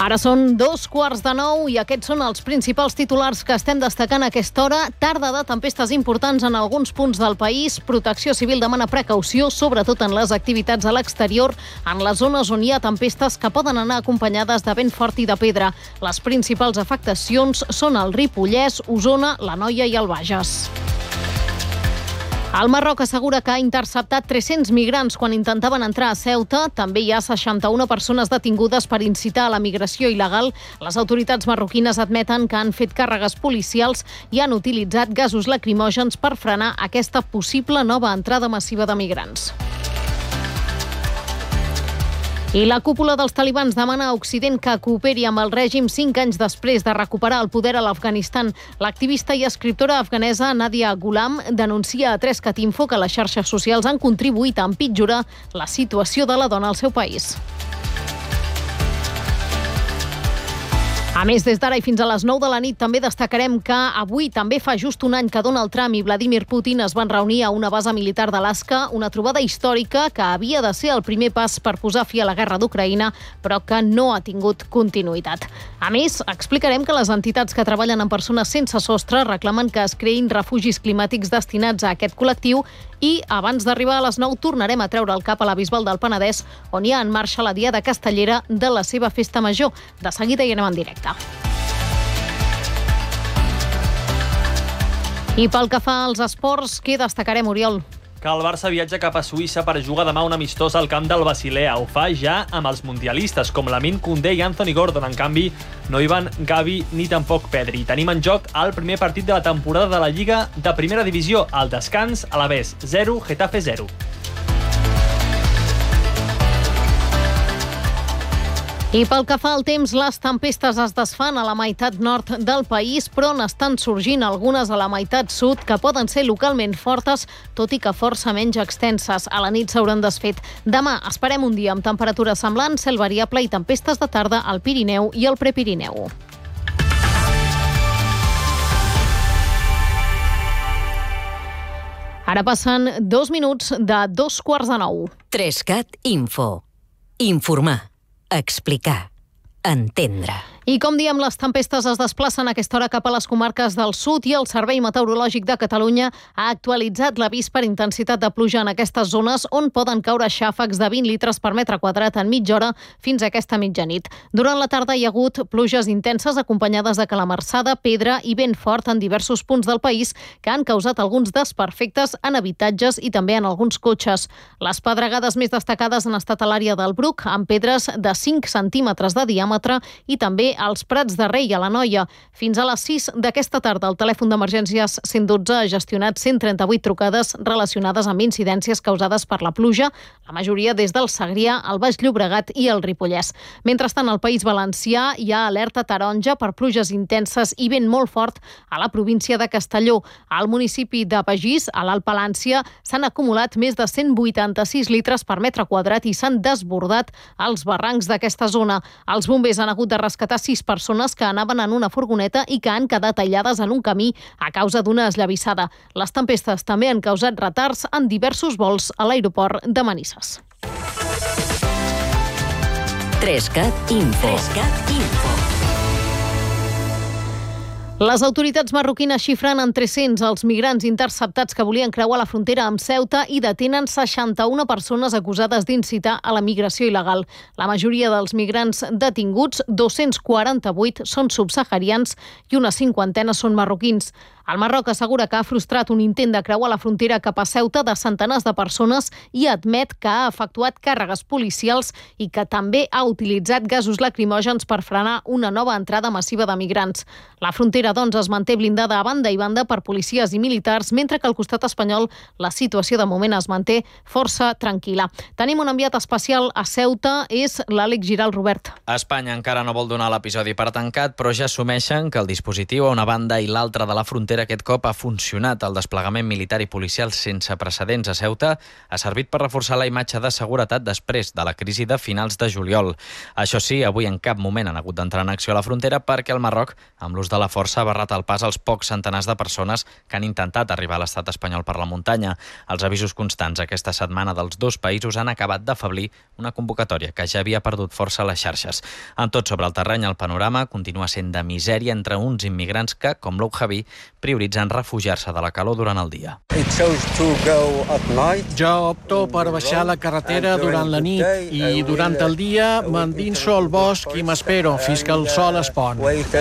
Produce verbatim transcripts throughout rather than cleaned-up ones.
Ara són dos quarts de nou i aquests són els principals titulars que estem destacant a aquesta hora. Tarda de tempestes importants en alguns punts del país. Protecció Civil demana precaució, sobretot en les activitats a l'exterior, en les zones on hi ha tempestes que poden anar acompanyades de vent fort i de pedra. Les principals afectacions són el Ripollès, Osona, l'Anoia i el Bages. El Marroc assegura que ha interceptat tres-cents migrants quan intentaven entrar a Ceuta. També hi ha seixanta-una persones detingudes per incitar a la migració il·legal. Les autoritats marroquines admeten que han fet càrregues policials i han utilitzat gasos lacrimògens per frenar aquesta possible nova entrada massiva de migrants. I la cúpula dels talibans demana a Occident que cooperi amb el règim cinc anys després de recuperar el poder a l'Afganistan. L'activista i escriptora afganesa Nadia Ghulam denuncia a tres cat info que les xarxes socials han contribuït a empitjorar la situació de la dona al seu país. A més, des d'ara i fins a les nou de la nit també destacarem que avui també fa just un any que Donald Trump i Vladimir Putin es van reunir a una base militar d'Alaska, una trobada històrica que havia de ser el primer pas per posar fi a la guerra d'Ucraïna, però que no ha tingut continuïtat. A més, explicarem que les entitats que treballen amb persones sense sostre reclamen que es creïn refugis climàtics destinats a aquest col·lectiu i, abans d'arribar a les nou, tornarem a treure el cap a la Bisbal del Penedès, on hi ha en marxa la Diada Castellera de la seva festa major. De seguida hi anem en directe. I pel que fa als esports, què destacarem, Oriol? Que el Barça viatja cap a Suïssa per jugar demà un amistós al camp del Basilea. Ho fa ja amb els mundialistes, com Lamine Koundé i Anthony Gordon. En canvi, no hi van Gavi ni tampoc Pedri. Tenim en joc el primer partit de la temporada de la Lliga de Primera Divisió. Al descans, Alavés zero, Getafe zero. I pel que fa al temps, les tempestes es desfan a la meitat nord del país, però n'estan sorgint algunes a la meitat sud que poden ser localment fortes, tot i que força menys extenses. A la nit s'hauran desfet. Demà esperem un dia amb temperatura semblant, cel variable i tempestes de tarda al Pirineu i al Prepirineu. Ara passen dos minuts de dos quarts de nou. tres cat info. Informar. Explicar. Entendre. I com diem, les tempestes es desplacen a aquesta hora cap a les comarques del sud i el Servei Meteorològic de Catalunya ha actualitzat l'avís per intensitat de pluja en aquestes zones on poden caure xàfecs de vint litres per metre quadrat en mitja hora fins a aquesta mitjanit. Durant la tarda hi ha hagut pluges intenses acompanyades de calamarsada, pedra i vent fort en diversos punts del país que han causat alguns desperfectes en habitatges i també en alguns cotxes. Les pedregades més destacades han estat a l'àrea del Bruc, amb pedres de cinc centímetres de diàmetre i també als Prats de Rei, a l'Anoia. Fins a les sis d'aquesta tarda, el telèfon d'emergències cent dotze ha gestionat cent trenta-vuit trucades relacionades amb incidències causades per la pluja, la majoria des del Segrià, el Baix Llobregat i el Ripollès. Mentrestant, al País Valencià hi ha alerta taronja per pluges intenses i vent molt fort a la província de Castelló. Al municipi de Begís, a l'Alt Palància, s'han acumulat més de cent vuitanta-sis litres per metre quadrat i s'han desbordat els barrancs d'aquesta zona. Els bombers han hagut de rescatar sis persones que anaven en una furgoneta i que han quedat aïllades en un camí a causa d'una esllavissada. Les tempestes també han causat retards en diversos vols a l'aeroport de Manises. tres cat info. tres cat info. Les autoritats marroquines xifren en tres-cents els migrants interceptats que volien creuar la frontera amb Ceuta i detenen seixanta-una persones acusades d'incitar a la migració il·legal. La majoria dels migrants detinguts, dos-cents quaranta-vuit, són subsaharians i una cinquantena són marroquins. El Marroc assegura que ha frustrat un intent de creuar la frontera cap a Ceuta de centenars de persones i admet que ha efectuat càrregues policials i que també ha utilitzat gasos lacrimògens per frenar una nova entrada massiva de migrants. La frontera, doncs, es manté blindada a banda i banda per policies i militars, mentre que al costat espanyol la situació de moment es manté força tranquil·la. Tenim un enviat especial a Ceuta, és l'Àlex Giral. Robert. Espanya encara no vol donar l'episodi per tancat, però ja assumeixen que el dispositiu a una banda i l'altra de la frontera aquest cop ha funcionat. El desplegament militar i policial sense precedents a Ceuta ha servit per reforçar la imatge de seguretat després de la crisi de finals de juliol. Això sí, avui en cap moment han hagut d'entrar en acció a la frontera perquè el Marroc, amb l'ús de la força, s'ha barrat el pas als pocs centenars de persones que han intentat arribar a l'estat espanyol per la muntanya. Els avisos constants aquesta setmana dels dos països han acabat d'afeblir una convocatòria que ja havia perdut força a les xarxes. En tot sobre el terreny, el panorama continua sent de misèria entre uns immigrants que, com l'Ou Javi, prioritzen refugiar-se de la calor durant el dia. Jo opto per baixar la carretera durant la nit i durant el dia m'endinso al bosc i m'espero fins que el sol es pon.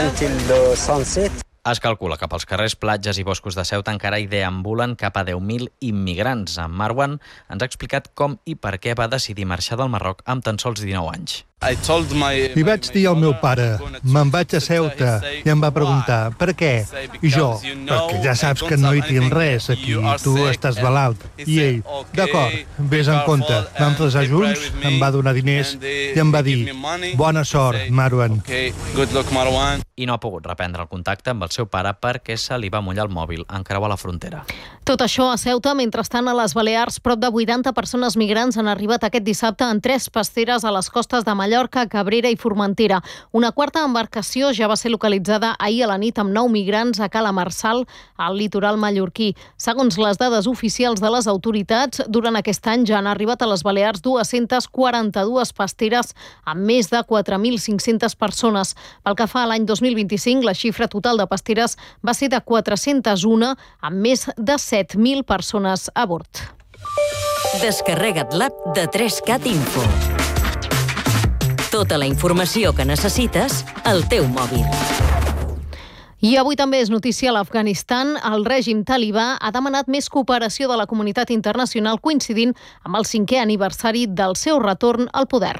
Es calcula que pels carrers, platges i boscos de Ceuta encara hi deambulen cap a deu mil immigrants. En Marwan ens ha explicat com i per què va decidir marxar del Marroc amb tan sols dinou anys. Li vaig dir al meu pare, me'n vaig a Ceuta, i em va preguntar, per què? I jo, perquè ja saps que no hi tinc res aquí, tu estàs malalt. I ell, d'acord, vés en compte. Vam resar junts, em va donar diners i em va dir, bona sort, Marwan. I no ha pogut reprendre el contacte amb el seu pare perquè se li va mullar el mòbil en creuar la frontera. Tot això a Ceuta, mentrestant a les Balears, prop de vuitanta persones migrants han arribat aquest dissabte en tres pasteres a les costes de Mallorca, Cabrera i Formentera. Una quarta embarcació ja va ser localitzada ahir a la nit amb nou migrants a Cala Marçal, al litoral mallorquí. Segons les dades oficials de les autoritats, durant aquest any ja han arribat a les Balears dues-centes quaranta-dues pasteres amb més de quatre mil cinc-centes persones. Pel que fa a l'any dos mil vint-i-cinc, la xifra total de pasteres va ser de quatre-centes u, amb més de set mil persones a bord. Descarrega't l'app de tres cat Info. Tota la informació que necessites al teu mòbil. I avui també és notícia a l'Afganistan. El règim talibà ha demanat més cooperació de la comunitat internacional coincidint amb el cinquè aniversari del seu retorn al poder.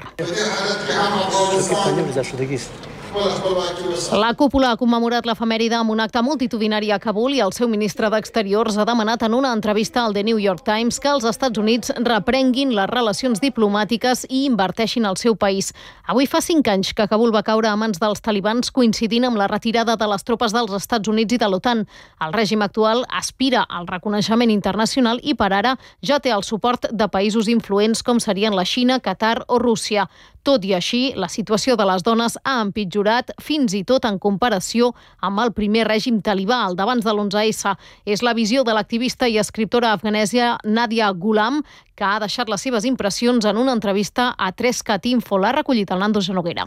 La cúpula ha commemorat l'efemèride amb un acte multitudinari a Kabul i el seu ministre d'Exteriors ha demanat en una entrevista al The New York Times que els Estats Units reprenguin les relacions diplomàtiques i inverteixin al seu país. Avui fa cinc anys que Kabul va caure a mans dels talibans coincidint amb la retirada de les tropes dels Estats Units i de l'OTAN. El règim actual aspira al reconeixement internacional i per ara ja té el suport de països influents com serien la Xina, Qatar o Rússia. Tot i així, la situació de les dones ha empitjorat fins i tot en comparació amb el primer règim talibà, el d'abans de l'onze esse. És la visió de l'activista i escriptora afganesa Nadia Ghulam, que ha deixat les seves impressions en una entrevista a tres cat Info. L'ha recollit el Nando Genoguera.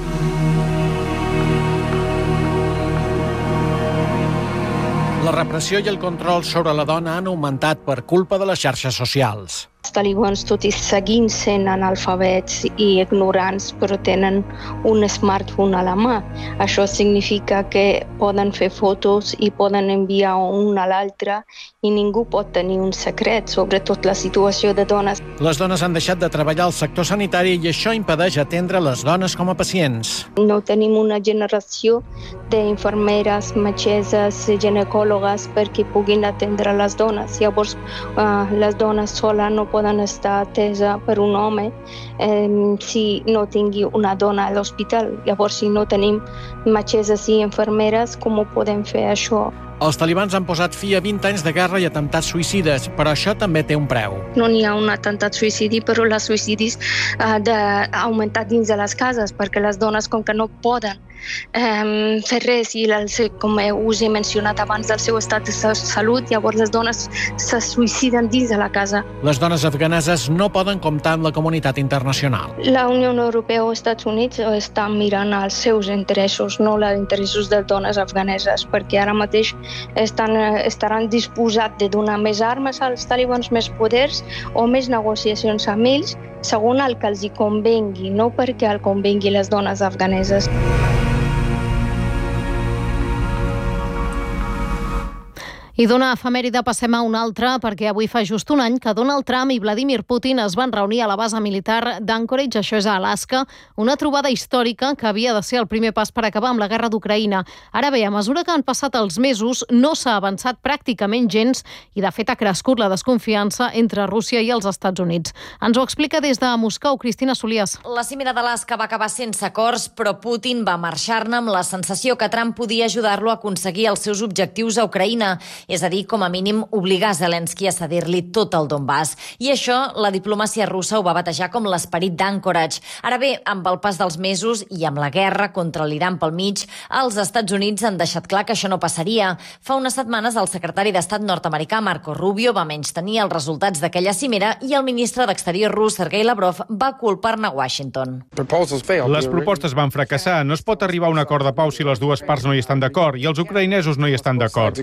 La repressió i el control sobre la dona han augmentat per culpa de les xarxes socials. Els talibans, tot i seguint sent analfabets i ignorants, però tenen un smartphone a la mà. Això significa que poden fer fotos i poden enviar un a l'altre i ningú pot tenir un secret, sobretot la situació de dones. Les dones han deixat de treballar al sector sanitari i això impedeix atendre les dones com a pacients. No tenim una generació d'infermeres, metgesses, ginecòlogues perquè puguin atendre les dones. Llavors, uh, les dones soles no poden estar atesa per un home eh, si no tingui una dona a l'hospital. Llavors, si no tenim metgesses i infermeres, com ho podem fer això? Els talibans han posat fi a vint anys de guerra i atemptats suïcides, però això també té un preu. No n'hi ha un atemptat suïcidi, però els suïcidis han uh, augmentat dins de les cases, perquè les dones, com que no poden um, fer res, i els, com us he mencionat abans, del seu estat de salut, llavors les dones se suïciden dins de la casa. Les dones afganeses no poden comptar amb la comunitat internacional. La Unió Europea o els Estats Units estan mirant els seus interessos, no els interessos de les dones afganeses, perquè ara mateix estan, estaran disposats de donar més armes als talibans, més poders o més negociacions amb ells, segons el que els hi convengui, no perquè el convengui les dones afganeses. I d'una efemèride passem a una altra, perquè avui fa just un any que Donald Trump i Vladimir Putin es van reunir a la base militar d'Anchorage, això és a Alaska, una trobada històrica que havia de ser el primer pas per acabar amb la guerra d'Ucraïna. Ara bé, a mesura que han passat els mesos, no s'ha avançat pràcticament gens i, de fet, ha crescut la desconfiança entre Rússia i els Estats Units. Ens ho explica des de Moscou, Cristina Solias. La cimera d'Alaska va acabar sense acords, però Putin va marxar-ne amb la sensació que Trump podia ajudar-lo a aconseguir els seus objectius a Ucraïna. és a dir, com a mínim obligar Zelensky a cedir-li tot el Donbass. I això la diplomàcia russa ho va batejar com l'esperit d'Anchorage. Ara bé, amb el pas dels mesos i amb la guerra contra l'Iran pel mig, els Estats Units han deixat clar que això no passaria. Fa unes setmanes el secretari d'Estat nord-americà Marco Rubio va menystenir els resultats d'aquella cimera i el ministre d'Exterior rus Sergei Lavrov va culpar-ne Washington. Les propostes van fracassar. No es pot arribar a un acord de pau si les dues parts no hi estan d'acord i els ucraïnesos no hi estan d'acord.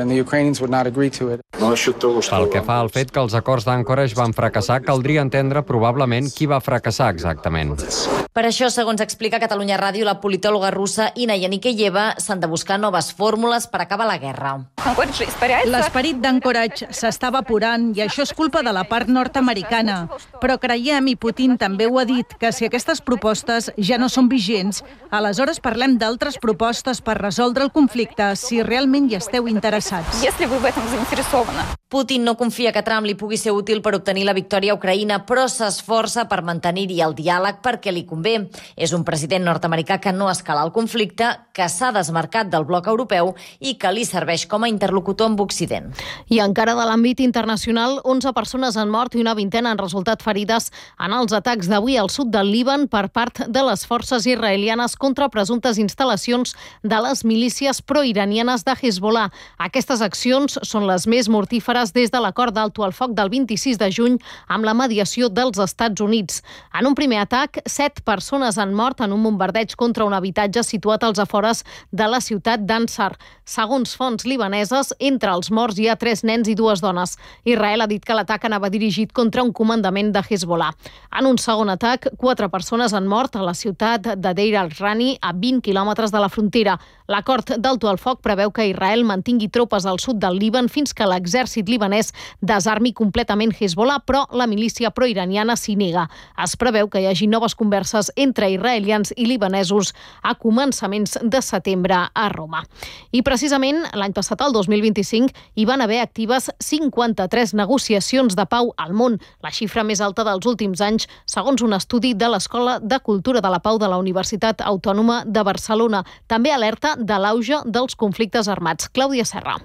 Pel que fa al fet que els acords d'Anchorage van fracassar, caldria entendre probablement qui va fracassar exactament. Per això, segons explica Catalunya Ràdio, la politòloga russa Ina Yanikeyeva, s'han de buscar noves fórmules per acabar la guerra. L'esperit d'Anchorage s'està evaporant i això és culpa de la part nord-americana. Però creiem, i Putin també ho ha dit, que si aquestes propostes ja no són vigents, aleshores parlem d'altres propostes per resoldre el conflicte si realment hi esteu interessats. Putin no confia que Trump li pugui ser útil per obtenir la victòria a Ucraïna, però s'esforça per mantenir-hi el diàleg perquè li convé. És un president nord-americà que no escala el conflicte, que s'ha desmarcat del bloc europeu i que li serveix com a interlocutor amb Occident. I encara de l'àmbit internacional, onze persones han mort i una vintena han resultat ferides en els atacs d'avui al sud del Líban per part de les forces israelianes contra presumptes instal·lacions de les milícies proiranianes de Hezbollah. Aquestes accions són les més mortíferes des de l'acord d'alto al foc del vint-i-sis de juny amb la mediació dels Estats Units. En un primer atac, set persones han mort en un bombardeig contra un habitatge situat als afores de la ciutat d'Ansar. Segons fonts libaneses, entre els morts hi ha tres nens i dues dones. Israel ha dit que l'atac anava dirigit contra un comandament de Hezbollah. En un segon atac, quatre persones han mort a la ciutat de Deir al-Rani, a vint quilòmetres de la frontera. L'acord d'alto al foc preveu que Israel mantingui tropes al sud del Líban fins que l'exèrcit libanès desarmi completament Hezbollah, però la milícia proiraniana s'hi nega. Es preveu que hi hagi noves converses entre israelians i libanesos a començaments de setembre a Roma. I precisament l'any passat, el dos mil vint-i-cinc, hi van haver actives cinquanta-tres negociacions de pau al món, la xifra més alta dels últims anys, segons un estudi de l'Escola de Cultura de la Pau de la Universitat Autònoma de Barcelona. També alerta de l'auge dels conflictes armats. Clàudia Serra.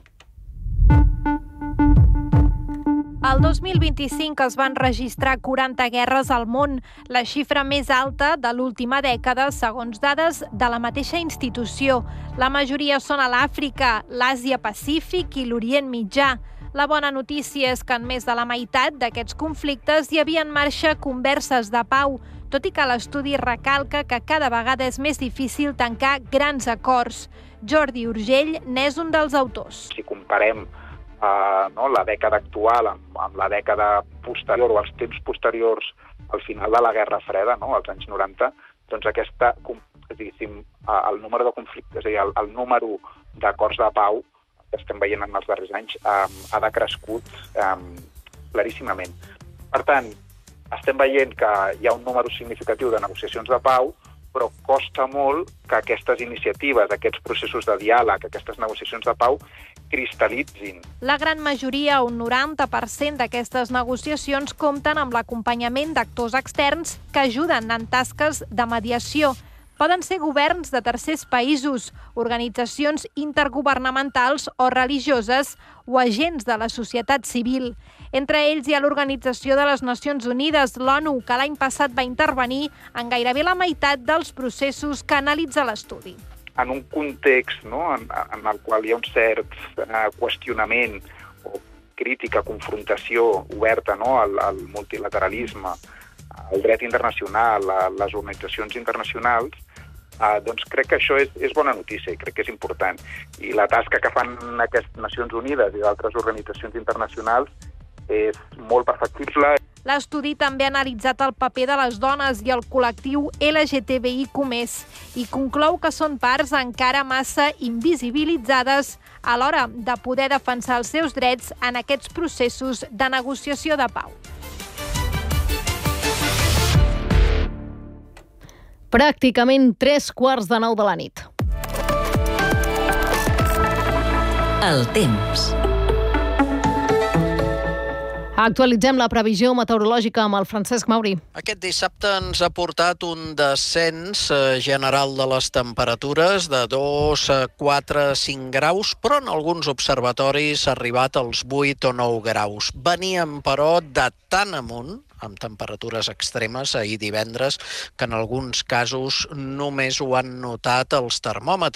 El dos mil vint-i-cinc es van registrar quaranta guerres al món, la xifra més alta de l'última dècada, segons dades de la mateixa institució. La majoria són a l'Àfrica, l'Àsia-Pacífic i l'Orient Mitjà. La bona notícia és que en més de la meitat d'aquests conflictes hi havia en marxa converses de pau, tot i que l'estudi recalca que cada vegada és més difícil tancar grans acords. Jordi Urgell n'és un dels autors. Si comparem Uh, no, la dècada actual amb, amb la dècada posterior o els temps posteriors al final de la Guerra Freda, no, als anys noranta, doncs aquesta, diguéssim, el número de conflictes, és a dir, el, el número d'acords de pau que estem veient en els darrers anys um, ha decrescut um, claríssimament. Per tant, estem veient que hi ha un número significatiu de negociacions de pau, però costa molt que aquestes iniciatives, aquests processos de diàleg, aquestes negociacions de pau, cristal·litzin. La gran majoria, un noranta per cent d'aquestes negociacions, compten amb l'acompanyament d'actors externs que ajuden en tasques de mediació. Poden ser governs de tercers països, organitzacions intergovernamentals o religioses o agents de la societat civil. Entre ells hi ha l'Organització de les Nacions Unides, l'ONU, que l'any passat va intervenir en gairebé la meitat dels processos que analitza l'estudi. En un context, no, en, en el qual hi ha un cert uh, qüestionament o crítica, confrontació oberta, no, al, al multilateralisme, al dret internacional, a les organitzacions internacionals, uh, doncs crec que això és, és bona notícia i crec que és important. I la tasca que fan aquestes Nacions Unides i d'altres organitzacions internacionals és molt perfectible. L'estudi també ha analitzat el paper de les dones i el col·lectiu L G T B I Q més, i conclou que són parts encara massa invisibilitzades a l'hora de poder defensar els seus drets en aquests processos de negociació de pau. Pràcticament tres quarts de nou de la nit. El temps. Actualitzem la previsió meteorològica amb el Francesc Mauri. Aquest dissabte ens ha portat un descens general de les temperatures de dos, quatre, cinc graus, però en alguns observatoris ha arribat als vuit o nou graus. Veníem, però, de tan amunt, amb temperatures extremes ahir divendres, que en alguns casos només ho han notat els termòmetres.